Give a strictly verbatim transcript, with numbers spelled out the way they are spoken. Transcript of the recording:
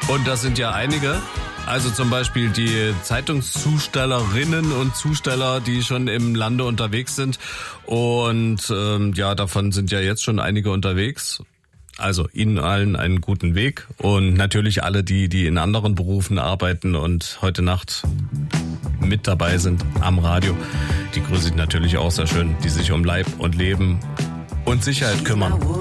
Und das sind ja einige. Also zum Beispiel die Zeitungszustellerinnen und Zusteller, die schon im Lande unterwegs sind. Und ähm, ja, davon sind ja jetzt schon einige unterwegs. Also Ihnen allen einen guten Weg. Und natürlich alle, die, die in anderen Berufen arbeiten und heute Nacht mit dabei sind am Radio. Die grüße ich natürlich auch sehr schön, die sich um Leib und Leben und Sicherheit kümmern.